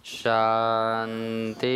शांति।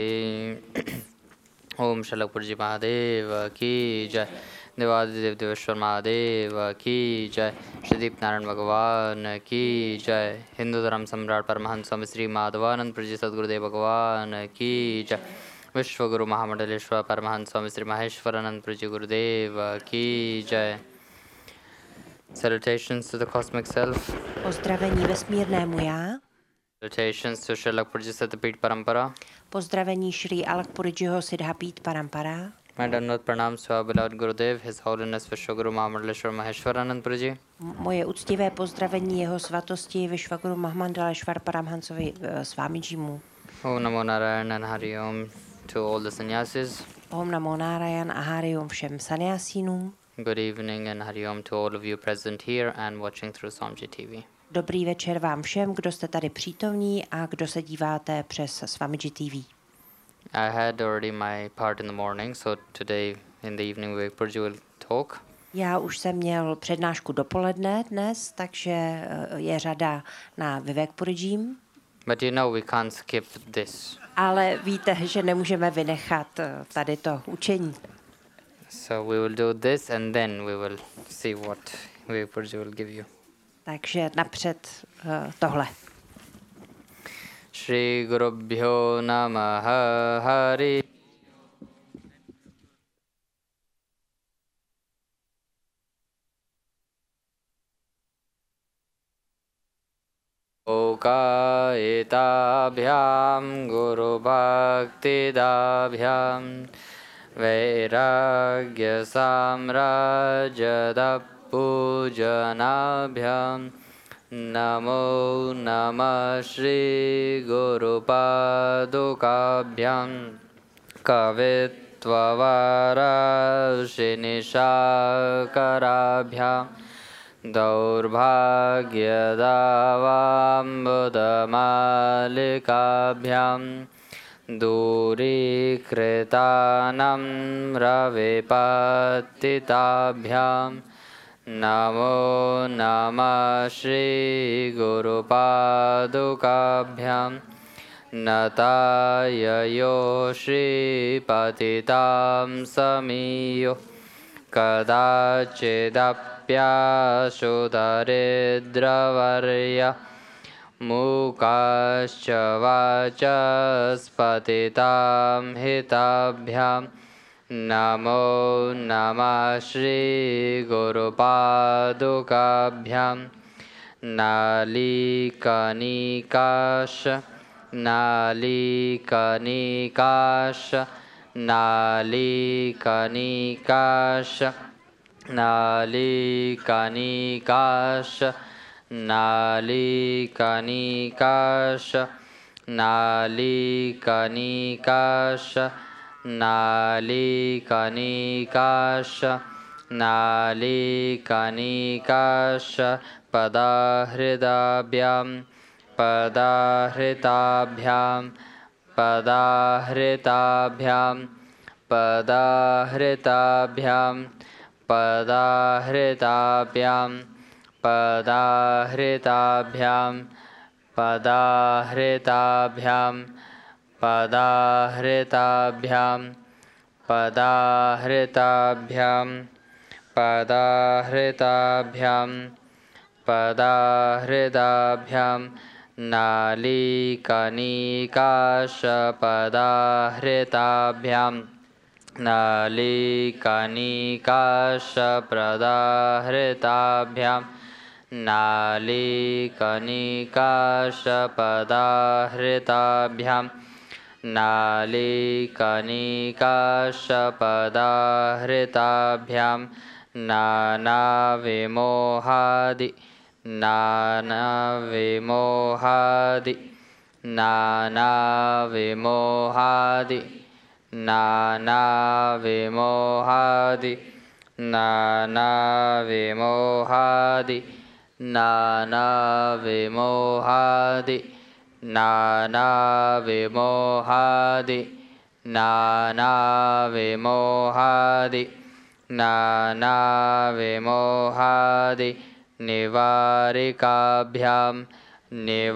ओम शलकपुर जी महादेव की जय। देवादिदेव देवेश्वर महादेव की जय। श्री दीप नारायण भगवान की जय। हिंदू धर्म सम्राट परमहंस स्वामी श्री माधवानंद जी सद्गुरुदेव भगवान की जय। विश्वगुरु महामंडलेश्वर परमहंस स्वामी श्री महेश्वरानंद जी गुरुदेव की जय। Salutations to the cosmic self. Pozdravení vesmírnému já. Salutations to Shalakpurji Satapit Parampara. Pozdravení Shri Alakpurjiho Siddhapit Parampara. My Dandavat Pranams to our beloved Gurudev, His Holiness Vishwaguru Mahamandaleshwar Maheshwaranand Purji. Moje úctivé pozdravení jeho svatosti Vishwaguru Mahamandaleshwar Paramhansovi Swamijimu. Om Namo Narayan and Hari Om to all the sannyasis. Om Namo Narayan a Hari Om všem sannyasinům. Good evening and Hari Om to all of you present here and watching through Swamiji TV. Dobrý večer vám všem, kdo jste tady přítomní a kdo se díváte přes Swamiji TV. I had already my part in the morning, so today in the evening Vivek Purji will talk. Já už jsem měl přednášku dopoledne dnes, takže je řada na Vivek Purjím. But you know we can't skip this. Ale víte, že nemůžeme vynechat tady to učení. So we will do this and then we will see what Vivek Purji will give you. Takže napřed tohle. Shri Gurubhyo Namah Hari. Okayetabhyam Guru Bhaktidabhyam Vairagya Samrajada Pujanabhyam Namo Namah Shri Guru Padukabhyam Kavitvavarashinishakarabhyam Daurbhagyadavambudamalikabhyam Durikritanam Ravipattitabhyam Namo Namah Shri Guru Padukabhyam Natayayo Shri Patitam Samiyo Kadachidapya Shudaridраvarya Mukascha Vachaspatitam Hitabhyam Namo Namah Shri Guru Padukabhyam Nalikanikasha Nalikanikasha Nalikanikasha Nalikanikasha Nalikanikasha Nalikanikasha Nalikanikasha Nalikanikasha Padahridabhyam Padahritabhyam Padahritabhyam Padahritabhyam Padahritabhyam Padahritabhyam Padahritabhyam Padahritabhyam Padahritabhyam Padahritabhyam Padahritabhyam Nalikanikasha Padahritabhyam Nalikanikasha Padahritabhyam Nalikanikasha Padahritabhyam Nalikanikasha Padahritabhyam Nanavimohadi Nanavimohadi Nanavimohadi Nanavimohadi Nanavimohadi Nanavimohadi Nanavimohadi Nanavimohadi Nanavimohadi Nivarikabhyam